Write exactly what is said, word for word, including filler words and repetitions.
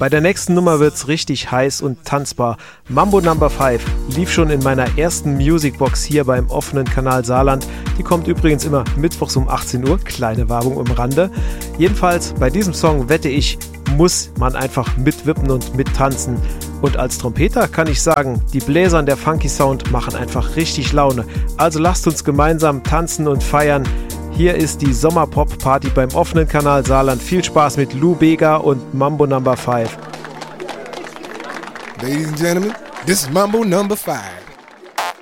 Bei der nächsten Nummer wird's richtig heiß und tanzbar. Mambo Number fünf lief schon in meiner ersten Musicbox hier beim offenen Kanal Saarland. Die kommt übrigens immer mittwochs um achtzehn Uhr, kleine Werbung im Rande. Jedenfalls, bei diesem Song wette ich, muss man einfach mitwippen und mittanzen. Und als Trompeter kann ich sagen, die Bläser und der Funky Sound machen einfach richtig Laune. Also lasst uns gemeinsam tanzen und feiern. Hier ist die Sommerpop-Party beim offenen Kanal Saarland. Viel Spaß mit Lou Bega und Mambo Number fünf. Ladies and gentlemen, this is Mambo Number five.